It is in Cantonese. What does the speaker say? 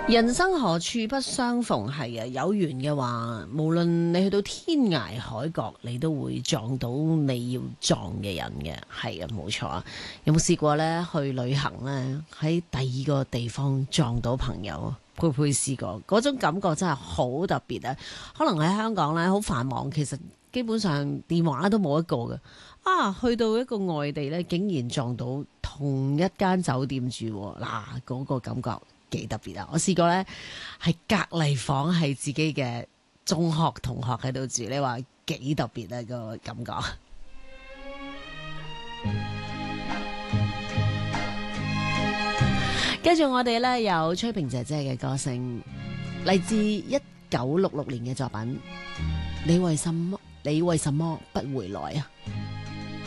人生何處不相逢，係啊，有緣嘅話，無論你去到天涯海角，你都會撞到你要撞嘅人嘅，係啊，冇錯啊。有冇試過呢？去旅行呢，喺第二個地方撞到朋友？佩佩試過，嗰種感覺真係好特別啊！可能喺香港呢，好繁忙，其實基本上電話都冇一個嘅。啊，去到一個外地呢，竟然撞到同一間酒店住，嗱，嗰個感覺幾特別啊！我試過呢，係隔離房係自己嘅中學同學喺度住，你話幾特別啊？個感覺。跟住我哋呢，有崔萍姐姐嘅歌聲，嚟自1966年嘅作品。你為什麼不回來啊？